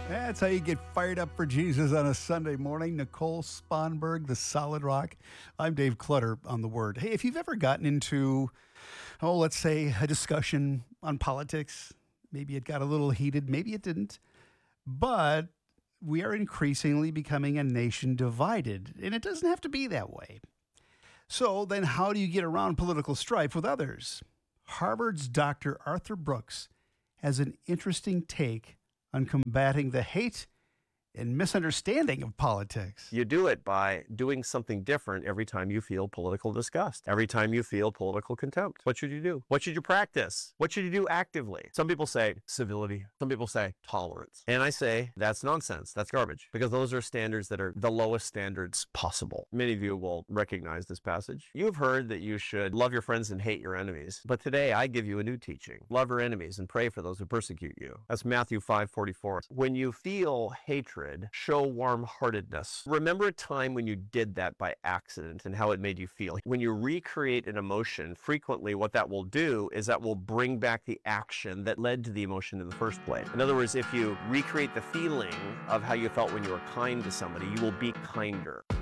That's how you get fired up for Jesus on a Sunday morning. Nicole Sponberg, the Solid Rock. I'm Dave Clutter on the Word. Hey, if you've ever gotten into, let's say a discussion on politics, maybe it got a little heated, maybe it didn't, but we are increasingly becoming a nation divided, and it doesn't have to be that way. So then how do you get around political strife with others? Harvard's Dr. Arthur Brooks has an interesting take on combating the hate and misunderstanding of politics. You do it by doing something different every time you feel political disgust, every time you feel political contempt. What should you do? What should you practice? What should you do actively? Some people say civility. Some people say tolerance. And I say that's nonsense. That's garbage, because those are standards that are the lowest standards possible. Many of you will recognize this passage. You've heard that you should love your friends and hate your enemies. But today I give you a new teaching. Love your enemies and pray for those who persecute you. That's Matthew 5:44. When you feel hatred, show warm-heartedness. Remember a time when you did that by accident and how it made you feel. When you recreate an emotion, frequently what that will do is that will bring back the action that led to the emotion in the first place. In other words, if you recreate the feeling of how you felt when you were kind to somebody, you will be kinder.